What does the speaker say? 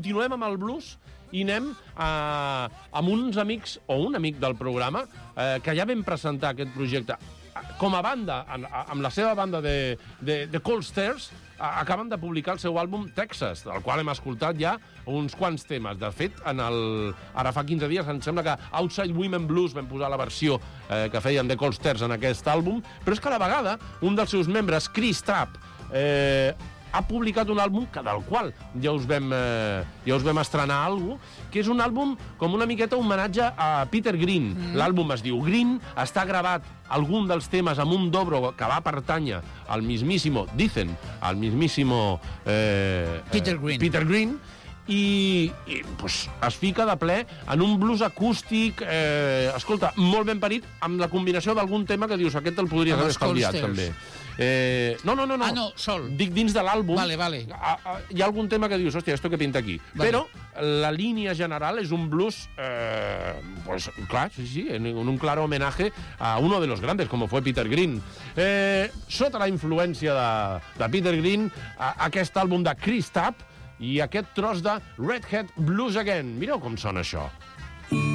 continuem amb el blues i anem amb uns amics, o un amic del programa, que ja vam presentar aquest projecte com a banda, amb la seva banda de Cold Stairs, acaben de publicar el seu àlbum Texas, del qual hem escoltat ja uns quants temes. De fet, ara fa 15 dies, em sembla que Outside Women Blues vam posar la versió que feien de Cold Stairs en aquest àlbum, però és que a la vegada un dels seus membres, Chris Tapp, ha publicat un àlbum del qual ja us vam estrenar alguna cosa, que és un àlbum com una miqueta homenatge a Peter Green. L'àlbum es diu Green, està gravat algun dels temes amb un dobro que va pertànyer al mismíssimo, al mismíssimo Peter Green, i pues, es fica de ple en un blues acústic, escolta, molt ben parit, amb la combinació d'algun tema que dius, aquest el podries haver estalviat, també. No, sol. Dic dins de l'àlbum. Vale. Hi ha algun tema que dius, hòstia, esto que pinta aquí. Vale. Però la línia general és un blues, pues, clar, sí, en un claro homenaje a uno de los grandes, como fue Peter Green. Sota la influència de Peter Green, aquest àlbum de Chris Tapp i aquest tros de Redhead Blues Again. Mireu com sona això.